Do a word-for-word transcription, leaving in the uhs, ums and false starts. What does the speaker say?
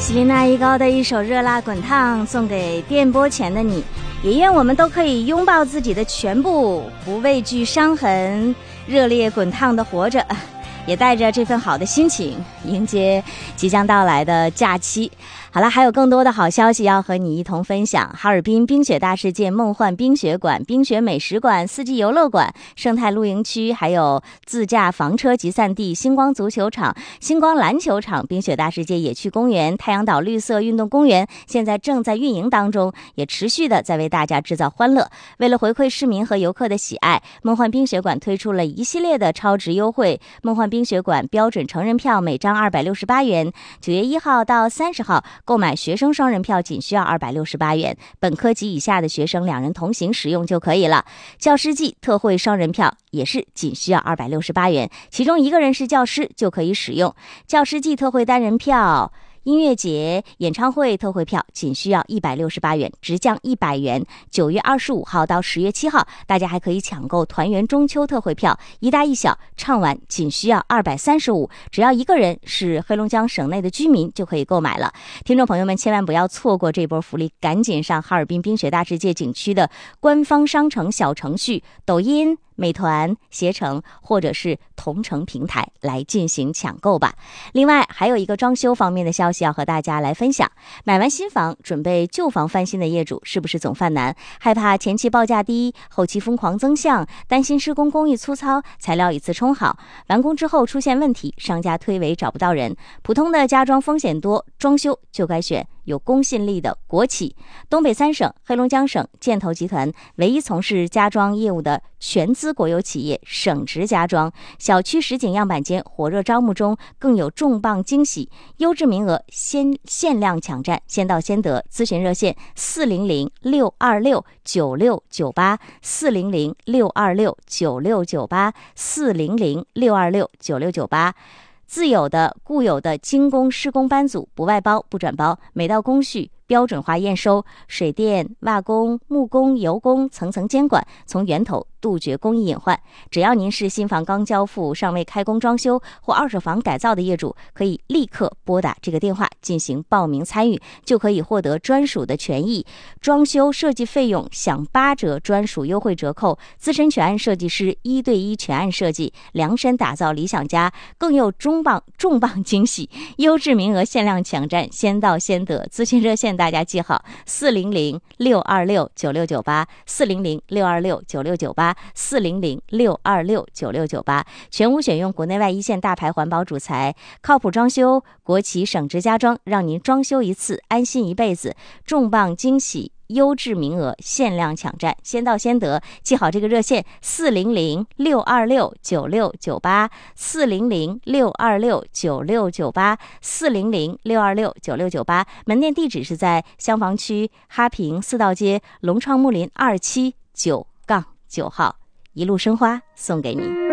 喜力娜一高的一首热辣滚烫送给电波前的你，也愿我们都可以拥抱自己的全部，不畏惧伤痕，热烈滚烫的活着，也带着这份好的心情迎接即将到来的假期。好了，还有更多的好消息要和你一同分享。哈尔滨冰雪大世界梦幻冰雪馆、冰雪美食馆、四季游乐馆、生态露营区，还有自驾房车集散地、星光足球场、星光篮球场、冰雪大世界野趣公园、太阳岛绿色运动公园现在正在运营当中，也持续的在为大家制造欢乐。为了回馈市民和游客的喜爱，梦幻冰雪馆推出了一系列的超值优惠。梦幻冰雪馆标准成人票每张二百六十八元，九月一号到三十号购买学生双人票仅需要二百六十八元，本科及以下的学生两人同行使用就可以了。教师季特惠双人票也是仅需要二百六十八元，其中一个人是教师就可以使用。教师季特惠单人票、音乐节、演唱会特惠票仅需要一百六十八元，直降一百元。九月二十五号到十月七号，大家还可以抢购团圆中秋特惠票，一大一小唱完仅需要二百三十五，只要一个人是黑龙江省内的居民就可以购买了。听众朋友们千万不要错过这波福利，赶紧上哈尔滨冰雪大世界景区的官方商城小程序、抖音、美团、携程或者是同城平台来进行抢购吧。另外还有一个装修方面的消息要和大家来分享。买完新房准备旧房翻新的业主是不是总犯难，害怕前期报价低，后期疯狂增项，担心施工工艺粗糙，材料一次冲好，完工之后出现问题，商家推诿找不到人。普通的家装风险多，装修就该选有公信力的国企。东北三省黑龙江省建投集团唯一从事家装业务的全资国有企业省直家装，小区实景样板间火热招募中，更有重磅惊喜，优质名额先限量抢占，先到先得。咨询热线四零零六二六九六九八，四零零六二六九六九八，四零零六二六九六九八。自有的固有的精工施工班组，不外包不转包，每道工序标准化验收，水电、瓦工、木工、油工层层监管，从源头杜绝工艺隐患。只要您是新房刚交付、尚未开工装修或二手房改造的业主，可以立刻拨打这个电话进行报名参与，就可以获得专属的权益。装修设计费用享八折专属优惠折扣，资深全案设计师一对一全案设计，量身打造理想家，更有重磅重磅惊喜，优质名额限量抢占，先到先得。咨询热线大家记好，四零零六二六九六九八，四零零六二六九六九八，四零零六二六九六九八。全屋选用国内外一线大牌环保主材，靠谱装修，国企省直家装，让您装修一次安心一辈子。重磅惊喜，优质名额限量抢占，先到先得。记好这个热线四零零六二六九六九八，四零零六二六九六九八，四零零六二六九六九八。门店地址是在香坊区哈平四道街龙创木林二期九杠九号。一路生花送给你。